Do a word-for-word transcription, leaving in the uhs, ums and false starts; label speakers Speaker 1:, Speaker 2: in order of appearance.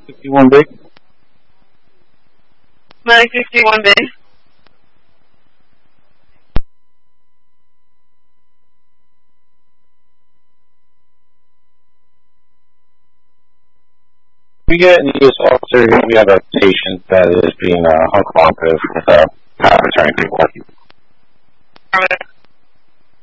Speaker 1: fifty-one B.
Speaker 2: Medic fifty-one B.
Speaker 1: We get an E S officer, we have a patient that is being uh, uncooperative with uh, power of attorney people.